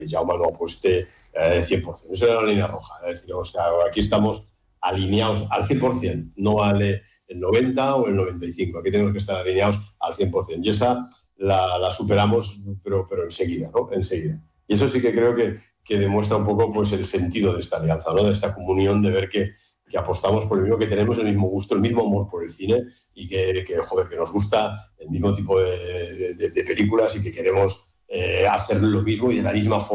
Jaume no apueste 100%. Eso era la línea roja. Es decir, o sea, aquí estamos alineados al 100%. No vale el 90 o el 95. Aquí tenemos que estar alineados al 100%. Y esa la superamos, pero enseguida, ¿no? Enseguida. Y eso sí que creo que demuestra un poco pues, el sentido de esta alianza, ¿no? De esta comunión, de ver que apostamos por el mismo, que tenemos el mismo gusto, el mismo amor por el cine y que nos gusta el mismo tipo de películas y que queremos hacer lo mismo y de la misma forma